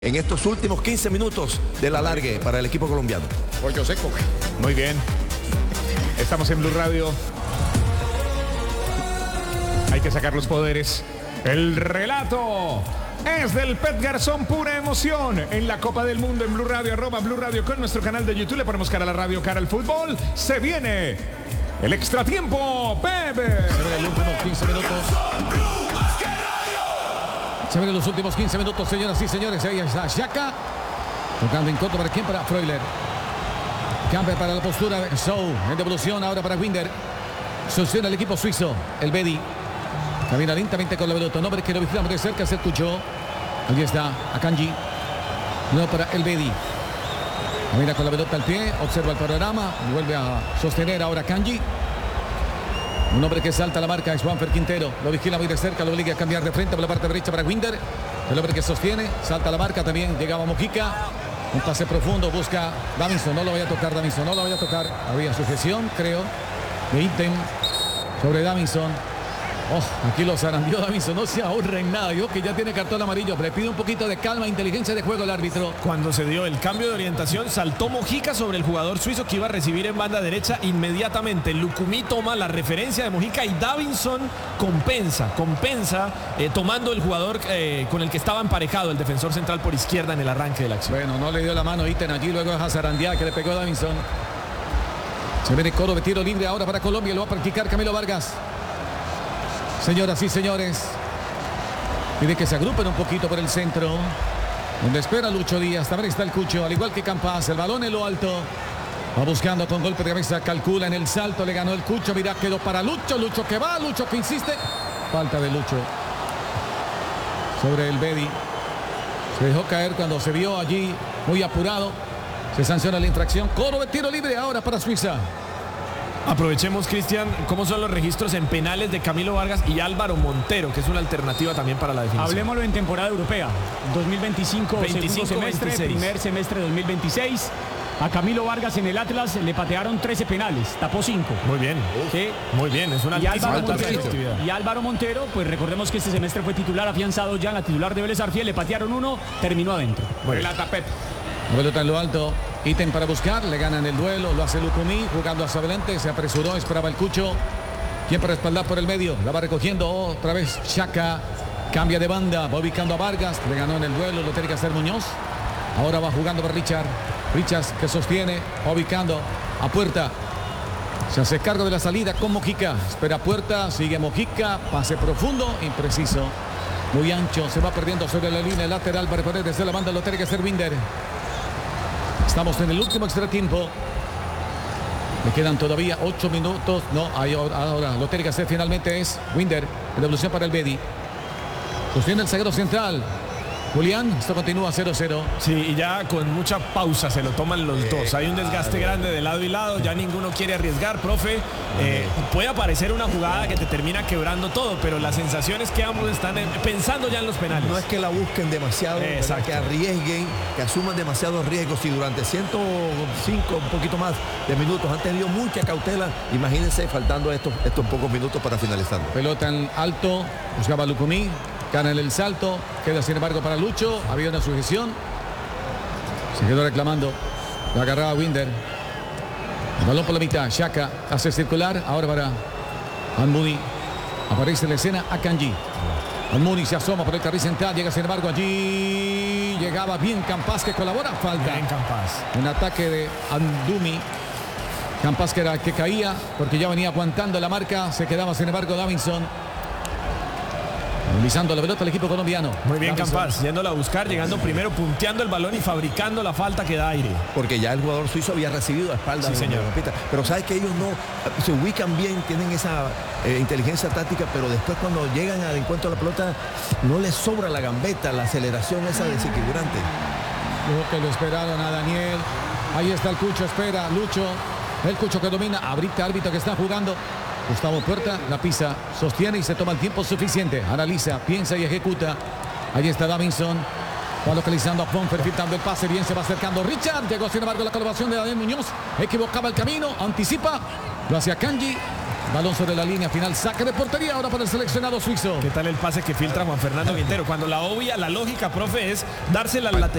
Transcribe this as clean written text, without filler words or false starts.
En estos últimos 15 minutos del alargue para el equipo colombiano. Pollo seco. Muy bien. Estamos en Blue Radio. Hay que sacar los poderes. El relato es del Pet Garzón, pura emoción. En la Copa del Mundo en Blue Radio, @Blue Radio con nuestro canal de YouTube. Le ponemos cara a la radio, cara al fútbol. Se viene el extratiempo, Pepe. Se ven los últimos 15 minutos. Se ven los últimos 15 minutos, señoras y señores. Ahí está Xhaka. Tocando en contra, ¿para quién? Para Freuler. Cambia para la postura de Sou. En devolución ahora para Winder. Soluciona el equipo suizo. El Bedi. Camina lentamente con la pelota. Un hombre que lo vigilamos de cerca es el Cucho. Allí está Akanji. No para el Bedi. Camina con la pelota al pie. Observa el panorama. Vuelve a sostener ahora Akanji. Un hombre que salta la marca es Juanfer Quintero. Lo vigila muy de cerca, lo obliga a cambiar de frente por la parte derecha para Winder. El hombre que sostiene, salta la marca también. Llegaba Mojica. Un pase profundo, busca Davinson. No lo vaya a tocar Davinson, no lo vaya a tocar. Había sujeción, creo, de ítem sobre Davinson. Oh, aquí lo zarandeó Davinson. No se ahorra en nada. Yo que ya tiene cartón amarillo. Le pide un poquito de calma, inteligencia de juego el árbitro. Cuando se dio el cambio de orientación, saltó Mojica sobre el jugador suizo que iba a recibir en banda derecha inmediatamente. Lucumí toma la referencia de Mojica y Davinson compensa tomando el jugador con el que estaba emparejado, el defensor central por izquierda en el arranque de la acción. Bueno, no le dio la mano ítem allí, luego es a zarandear que le pegó Davinson. Se viene Coro de tiro libre ahora para Colombia. Lo va a practicar Camilo Vargas. Señoras y señores, pide que se agrupen un poquito por el centro, donde espera Lucho Díaz. También está el Cucho, al igual que Campas. El balón en lo alto, va buscando con golpe de cabeza, calcula en el salto, le ganó el Cucho. Mira, quedó para Lucho, Lucho que va, Lucho que insiste. Falta de Lucho sobre el Bedi. Se dejó caer cuando se vio allí muy apurado. Se sanciona la infracción. Coro de tiro libre ahora para Suiza. Aprovechemos, Cristian, cómo son los registros en penales de Camilo Vargas y Álvaro Montero, que es una alternativa también para la definición. Hablemoslo en temporada europea. 2025, segundo semestre, 26. primer semestre 2026. A Camilo Vargas en el Atlas le patearon 13 penales, tapó 5. Muy bien, ¿Sí? muy bien, es una Y altísima Álvaro Montero, pues recordemos que este semestre fue titular afianzado ya en la titular de Vélez Arfiel, le patearon 1, terminó adentro. La tapeta. La pelota en lo alto, ítem para buscar, le ganan el duelo, lo hace Lucumí, jugando hacia adelante, se apresuró, esperaba el Cucho. Quien para respaldar por el medio, la va recogiendo otra vez Xhaka, cambia de banda, va ubicando a Vargas, le ganó en el duelo, lo tiene que hacer Muñoz. Ahora va jugando para Richards que sostiene, va ubicando a Puerta. Se hace cargo de la salida con Mojica, espera Puerta, sigue Mojica, pase profundo, impreciso, muy ancho, se va perdiendo sobre la línea lateral para poder desde la banda, lo tiene que hacer Winder. Estamos en el último extratiempo. Le quedan todavía 8 minutos. No, ahora lo tiene que hacer finalmente es Winder. Devolución para el Bedi. Sostiene el zaguero central. Julián, esto continúa 0-0. Sí, y ya con mucha pausa se lo toman los dos. Hay un desgaste grande de lado y lado, ya ninguno quiere arriesgar, profe. Puede aparecer una jugada que te termina quebrando todo, pero las sensaciones que ambos están pensando ya en los penales. No es que la busquen demasiado, que arriesguen, que asuman demasiados riesgos. Y durante 105, un poquito más de minutos han tenido mucha cautela. Imagínense faltando estos pocos minutos para finalizar. Pelota en alto, buscaba Lucumí. Gana en el salto, queda sin embargo para Lucho, había una sujeción, se quedó reclamando, la agarraba Winder, el balón por la mitad, Xhaka hace circular, ahora para Almuni, aparece en la escena Akanji, Almuni se asoma por el carril central, llega sin embargo allí, llegaba bien Campas que colabora, falta, bien Campas. Un ataque de Andumi, Campas que caía porque ya venía aguantando la marca, se quedaba sin embargo Davinson. Movilizando la pelota el equipo colombiano. Muy bien Campas, yéndola a buscar, llegando primero, punteando el balón y fabricando la falta que da aire. Porque ya el jugador suizo había recibido a espaldas. Sí, señor. Pero sabes que ellos no se ubican bien, tienen esa inteligencia táctica, pero después cuando llegan al encuentro de la pelota no les sobra la gambeta, la aceleración esa desequilibrante. Creo que lo esperaron a Daniel. Ahí está el Cucho, espera Lucho. El Cucho que domina, ahorita árbitro que está jugando. Gustavo Puerta la pisa, sostiene y se toma el tiempo suficiente. Analiza, piensa y ejecuta. Ahí está Davinson. Va localizando a Pomfer, filtrando el pase. Bien se va acercando Richard. Llegó sin embargo la colaboración de Daniel Muñoz. Equivocaba el camino, anticipa. Lo hace Akanji. Balón sobre la línea final, saque de portería ahora para el seleccionado suizo. ¿Qué tal el pase que filtra Juan Fernando Quintero? Cuando la obvia, la lógica, profe, es dársela al lateral.